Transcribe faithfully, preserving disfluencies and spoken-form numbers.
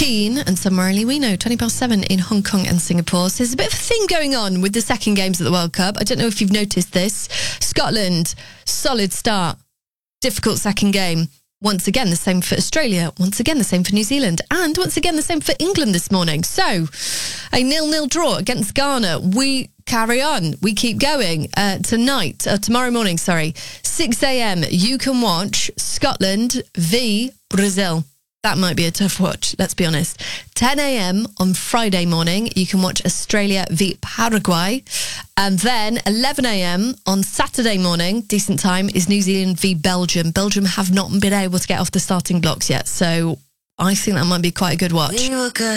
fifteen, and summarily we know twenty past seven in Hong Kong and Singapore. So there's a bit of a thing going on with the second games at the World Cup. I don't know if you've noticed this. Scotland, solid start, difficult second game. Once again, the same for Australia. Once again, the same for New Zealand. And once again, the same for England this morning. So, a nil-nil draw against Ghana. We carry on. We keep going. Uh, tonight, uh, tomorrow morning, sorry, six a.m, you can watch Scotland v Brazil. That might be a tough watch, let's be honest. ten a.m. on Friday morning, you can watch Australia v Paraguay. And then eleven a.m. on Saturday morning, decent time, is New Zealand v Belgium. Belgium have not been able to get off the starting blocks yet, so I think that might be quite a good watch.